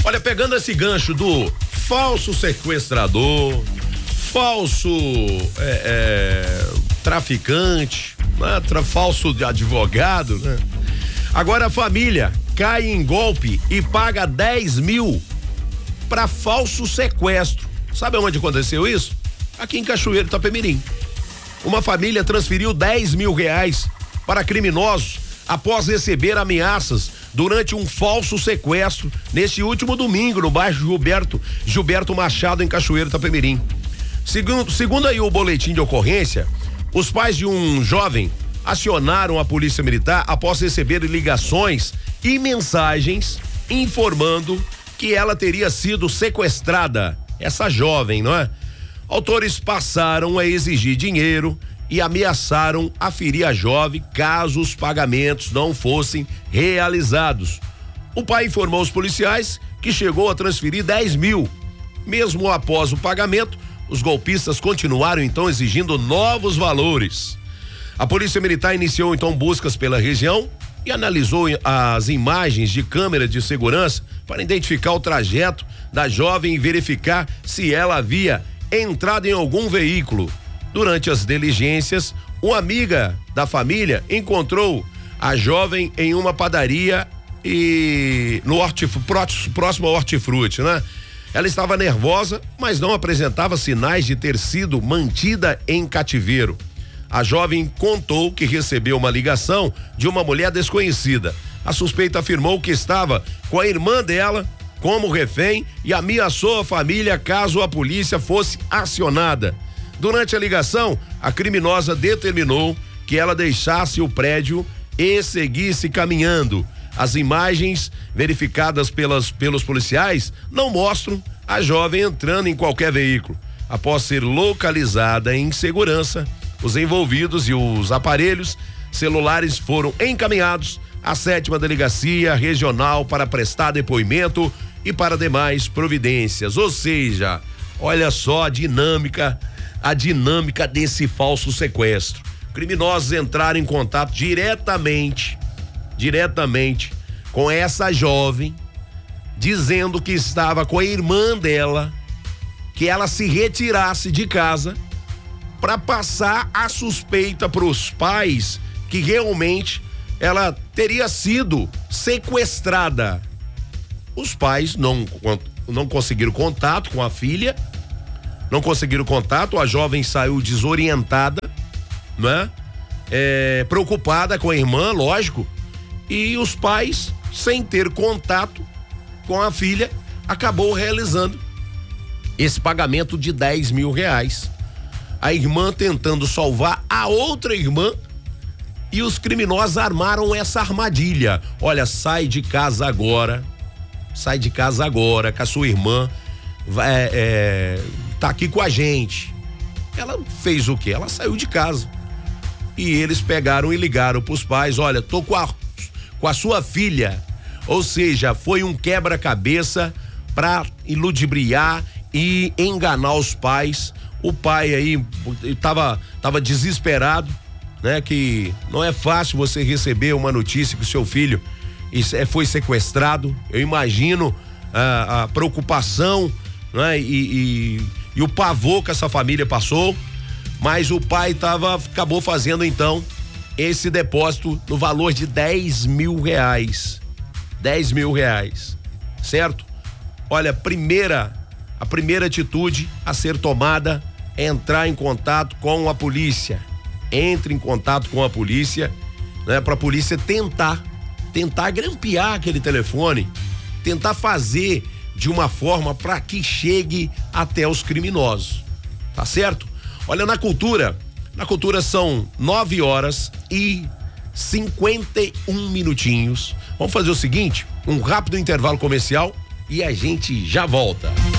Olha, pegando esse gancho do falso sequestrador, falso traficante, né? Falso advogado, né? Agora a família cai em golpe e paga 10 mil para falso sequestro. Sabe onde aconteceu isso? Aqui em Cachoeiro, Itapemirim. Uma família transferiu 10 mil reais para criminosos após receber ameaças durante um falso sequestro neste último domingo no bairro Gilberto Machado, em Cachoeiro, Itapemirim. Segundo aí o boletim de ocorrência, os pais de um jovem acionaram a polícia militar após receber ligações e mensagens informando que ela teria sido sequestrada. Essa jovem, não é? Autores passaram a exigir dinheiro e ameaçaram aferir a jovem caso os pagamentos não fossem realizados. O pai informou os policiais que chegou a transferir 10 mil. Mesmo após o pagamento, os golpistas continuaram então exigindo novos valores. A polícia militar iniciou então buscas pela região e analisou as imagens de câmera de segurança para identificar o trajeto da jovem e verificar se ela havia entrado em algum veículo. Durante as diligências, uma amiga da família encontrou a jovem em uma padaria e no próximo ao hortifruti, né? Ela estava nervosa, mas não apresentava sinais de ter sido mantida em cativeiro. A jovem contou que recebeu uma ligação de uma mulher desconhecida. A suspeita afirmou que estava com a irmã dela como refém e ameaçou a família caso a polícia fosse acionada. Durante a ligação, a criminosa determinou que ela deixasse o prédio e seguisse caminhando. As imagens verificadas pelos policiais não mostram a jovem entrando em qualquer veículo. Após ser localizada em segurança, os envolvidos e os aparelhos celulares foram encaminhados à 7ª Delegacia Regional para prestar depoimento e para demais providências. Ou seja, olha só a dinâmica desse falso sequestro. Criminosos entraram em contato diretamente com essa jovem, dizendo que estava com a irmã dela, que ela se retirasse de casa para passar a suspeita para os pais que realmente ela teria sido sequestrada. Os pais não conseguiram contato com a filha, a jovem saiu desorientada, né? Preocupada com a irmã, lógico, e os pais, sem ter contato com a filha, acabou realizando esse pagamento de 10 mil reais. A irmã tentando salvar a outra irmã e os criminosos armaram essa armadilha. Olha, sai de casa agora com a sua irmã, tá aqui com a gente. Ela fez o quê? Ela saiu de casa. E eles pegaram e ligaram pros pais: olha, tô com a sua filha. Ou seja, foi um quebra-cabeça pra iludibriar e enganar os pais. O pai aí tava desesperado, né? Que não é fácil você receber uma notícia que o seu filho foi sequestrado. Eu imagino a preocupação, né? E o pavor que essa família passou, mas o pai acabou fazendo então esse depósito no valor de 10 mil reais. 10 mil reais, certo? Olha, a primeira atitude a ser tomada é entrar em contato com a polícia. Entre em contato com a polícia, né? Pra polícia tentar grampear aquele telefone, tentar fazer de uma forma para que chegue até os criminosos, tá certo? Olha, na cultura são 9h51. Vamos fazer o seguinte, um rápido intervalo comercial e a gente já volta.